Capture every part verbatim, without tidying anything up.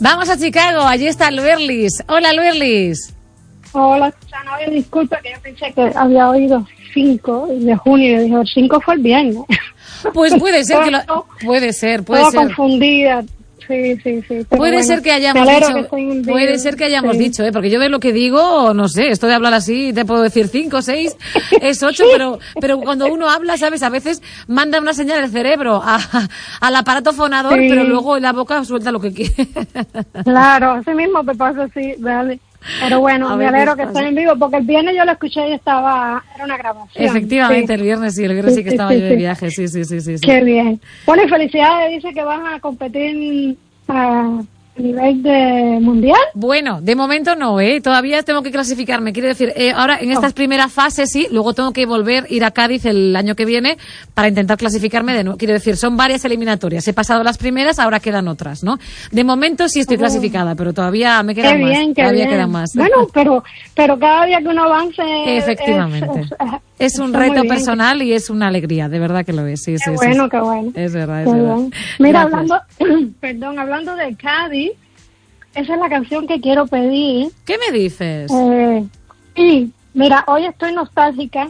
Vamos a Chicago, allí está Luerlis. Hola, Luerlis. Hola, Susana. Oye, disculpa que yo pensé que había oído cinco de junio y dije, el cinco fue el viernes. Pues puede ser que lo... Puede ser, puede Toda ser. confundida. Sí, sí, sí. Puede bueno, ser que hayamos dicho, que puede ser que hayamos sí. dicho, ¿eh? Porque yo de lo que digo, no sé, esto de hablar así, te puedo decir cinco, seis, es ocho, pero, pero cuando uno habla, ¿sabes? A veces manda una señal del cerebro a, al aparato fonador, sí. pero luego la boca suelta lo que quiere. Claro, así mismo me pasa así, vale. Pero bueno, me alegro que estén en vivo, porque el viernes yo lo escuché y estaba, era una grabación. Efectivamente, sí. el viernes sí, el viernes sí, sí que estaba sí, yo sí. de viaje, sí, sí, sí, sí. Qué bien. Bueno, y felicidades, dice que van a competir a nivel de mundial. Bueno, de momento no, ¿eh? Todavía tengo que clasificarme. Quiero decir, eh, ahora en estas oh. primeras fases sí, luego tengo que volver, ir a Cádiz el año que viene para intentar clasificarme de nuevo. Quiero decir, son varias eliminatorias. He pasado las primeras, ahora quedan otras, ¿no? De momento sí estoy oh. clasificada, pero todavía me quedan qué más. Bien, qué todavía bien. quedan más. Bueno, pero, pero cada día que uno avance... Efectivamente. Es, es, es, es un reto personal y es una alegría, de verdad que lo es. Sí, qué sí, bueno, sí. qué bueno. Es verdad, es qué verdad. Bien. Mira, Gracias. hablando, perdón, hablando de Cádiz, esa es la canción que quiero pedir. ¿Qué me dices? Eh, y, mira, hoy estoy nostálgica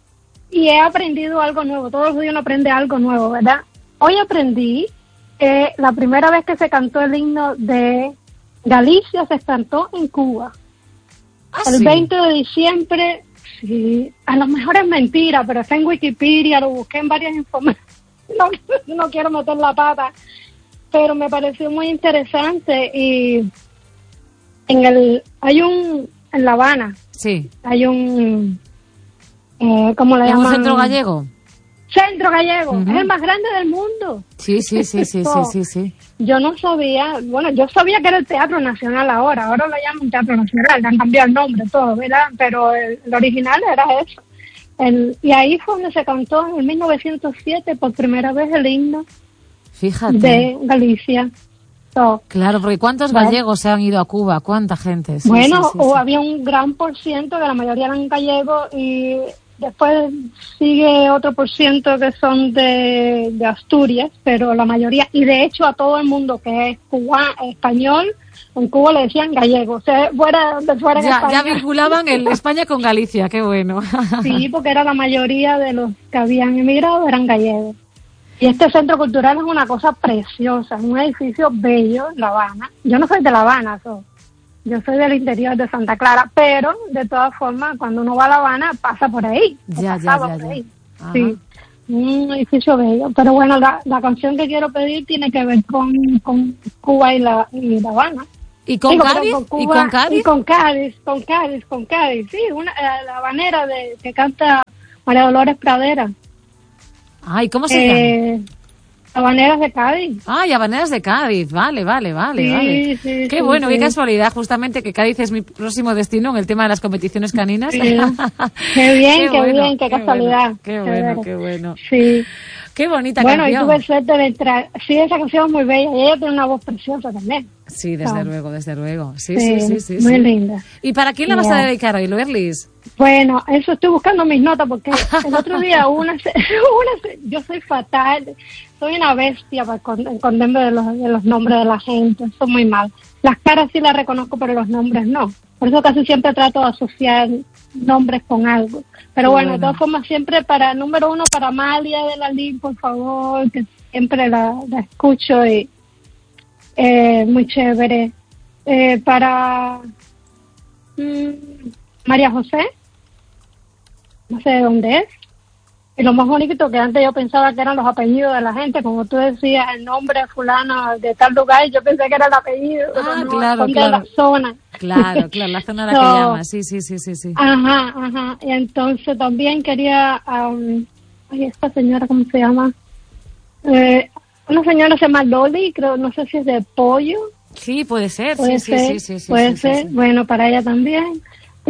y he aprendido algo nuevo. Todos los días uno aprende algo nuevo, ¿verdad? Hoy aprendí que la primera vez que se cantó el himno de Galicia se cantó en Cuba. ¿Ah, el sí? veinte de diciembre, sí. A lo mejor es mentira, pero está en Wikipedia, lo busqué en varias informaciones. No, no quiero meter la pata. Pero me pareció muy interesante y en el hay un en La Habana sí hay un eh, ¿cómo le llaman? ¿Un centro gallego? Centro gallego, uh-huh. es el más grande del mundo. Sí, sí, sí, sí, sí, sí, sí. Yo no sabía, bueno, yo sabía que era el Teatro Nacional ahora, ahora lo llaman Teatro Nacional, le han cambiado el nombre todo, ¿verdad? Pero el, el original era eso. El, y ahí fue donde se cantó en mil novecientos siete por primera vez el himno. Fíjate. De Galicia. So, claro, porque ¿cuántos ¿vale? gallegos se han ido a Cuba? ¿Cuánta gente? Sí, bueno, sí, sí, o sí. había un gran por ciento, que la mayoría eran gallegos, y después sigue otro por ciento que son de, de Asturias, pero la mayoría, y de hecho a todo el mundo que es cubano, español, en Cuba le decían gallego, o sea, fuera de fuera ya, España. Ya vinculaban el España con Galicia, qué bueno. Sí, porque era la mayoría de los que habían emigrado eran gallegos. Y este centro cultural es una cosa preciosa, es un edificio bello en La Habana. Yo no soy de La Habana, so. Yo soy del interior de Santa Clara, pero de todas formas, cuando uno va a La Habana, pasa por ahí. Ya, ya, ya, por ya. ahí. Sí, un edificio bello. Pero bueno, la, la canción que quiero pedir tiene que ver con, con Cuba y La, y La Habana. ¿Y con Digo, Cádiz? con Cuba, ¿Y con Cádiz? Y con Cádiz, con Cádiz, con Cádiz. Sí, una, la habanera de, que canta María Dolores Pradera. Ay, ¿cómo se eh, llama? Habaneras de Cádiz. Ay, Habaneras de Cádiz, vale, vale, vale, sí, vale. Sí, qué sí, bueno, sí. qué casualidad, justamente que Cádiz es mi próximo destino en el tema de las competiciones caninas. Sí. Qué bien, qué, qué bueno, bien, qué, qué casualidad. Bueno, qué bueno, qué bueno. Sí. Qué bonita bueno, canción. Bueno, y tuve suerte de entrar. Sí, esa canción es muy bella y ella tiene una voz preciosa también. Sí, desde ah. luego, desde luego. Sí, sí, sí, sí. sí muy sí. linda. ¿Y para quién la vas yeah. a dedicar hoy, Luerlis? Bueno, eso estoy buscando mis notas porque el otro día una, una yo soy fatal, soy una bestia para encontrarme de los, de los nombres de la gente, soy muy mal. Las caras sí las reconozco, pero los nombres no. Por eso casi siempre trato de asociar nombres con algo. Pero bueno, bueno, de todas formas, siempre para, número uno, para Amalia de la Lin, por favor, que siempre la, la escucho y eh, muy chévere. Eh, para mmm, María José, no sé de dónde es. Y lo más bonito que antes yo pensaba que eran los apellidos de la gente, como tú decías, el nombre fulano de tal lugar, yo pensé que era el apellido, ah, pero no, claro, son claro. de la zona. Claro, claro, la zona a la so, que llamas, sí, sí, sí, sí, sí. Ajá, ajá, y entonces también quería, um, ay, esta señora, ¿cómo se llama? Eh, una señora se llama Loli, creo, no sé si es de Pollo. Sí, puede ser, puede sí, ser, sí, sí, sí. Puede sí, ser, sí, sí. Bueno, para ella también.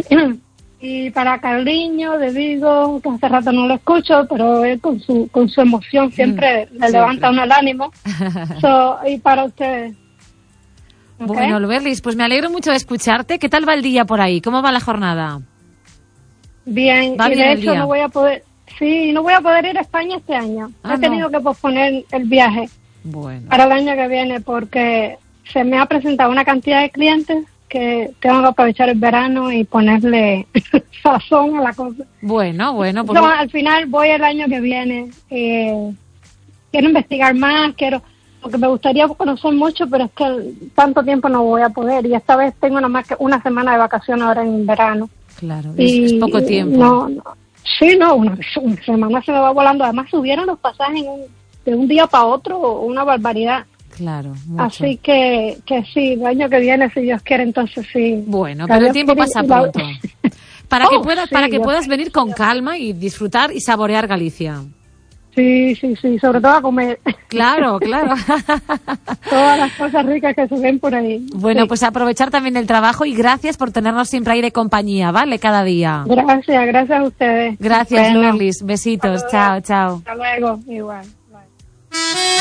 Y para Carliño de Vigo, que hace rato no lo escucho, pero él con su con su emoción siempre mm, le siempre. levanta uno el ánimo. So, y para ustedes. ¿Okay? Bueno, Luerlis, pues me alegro mucho de escucharte. ¿Qué tal va el día por ahí? ¿Cómo va la jornada? Bien, ¿Va y bien de el hecho día? no voy a poder, sí, no voy a poder ir a España este año. Ah, He tenido no. que posponer el viaje bueno. para el año que viene porque se me ha presentado una cantidad de clientes que tengo que aprovechar el verano y ponerle sazón a la cosa. Bueno, bueno. Pues... No, al final voy el año que viene. Eh, quiero investigar más, quiero, porque me gustaría conocer mucho, pero es que tanto tiempo no voy a poder. Y esta vez tengo nomás que una semana de vacaciones ahora en verano. Claro, es, y, es poco tiempo. No, no, sí, no, una, una semana se me va volando. Además subieron los pasajes en un, de un día para otro, una barbaridad. Claro, mucho. Así que, que sí, el año que viene, si Dios quiere, entonces sí. Bueno, pero el tiempo pasa pronto. Para que oh, puedas, sí, para que yo... puedas venir con calma y disfrutar y saborear Galicia. Sí, sí, sí, sobre todo a comer. Claro, claro. Todas las cosas ricas que se ven por ahí. Bueno, sí. Pues aprovechar también el trabajo y gracias por tenernos siempre ahí de compañía, ¿vale? Cada día. Gracias, gracias a ustedes. Gracias, bueno. Lourlis. Besitos. Chao, chao. Hasta luego, igual.